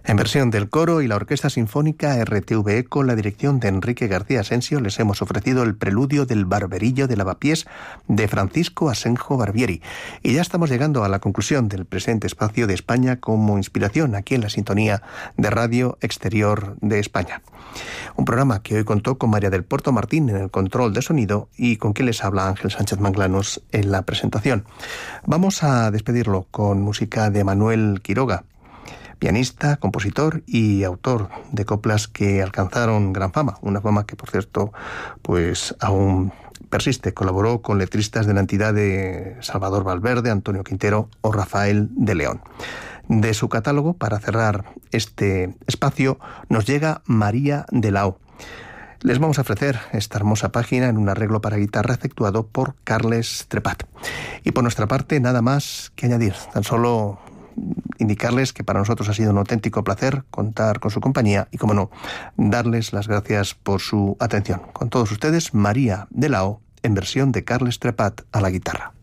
En versión del coro y la Orquesta Sinfónica RTVE con la dirección de Enrique García Asensio les hemos ofrecido el preludio del Barberillo de Lavapiés de Francisco Asenjo Barbieri. Y ya estamos llegando a la conclusión del presente espacio de España como inspiración aquí en la sintonía de Radio Exterior de España. Un programa que hoy contó con María del Puerto Martín en el control de sonido y con quien les habla Ángel Sánchez Manglanos en la presentación. Vamos a despedirlo con música de Manuel Quiroga, pianista, compositor y autor de coplas que alcanzaron gran fama, una fama que, por cierto, pues aún persiste. Colaboró con letristas de la entidad de Salvador Valverde, Antonio Quintero o Rafael de León. De su catálogo, para cerrar este espacio, nos llega María de la O. Les vamos a ofrecer esta hermosa página en un arreglo para guitarra efectuado por Carles Trepat. Y por nuestra parte, nada más que añadir, tan solo indicarles que para nosotros ha sido un auténtico placer contar con su compañía y, como no, darles las gracias por su atención. Con todos ustedes, María de la O, en versión de Carles Trepat a la guitarra.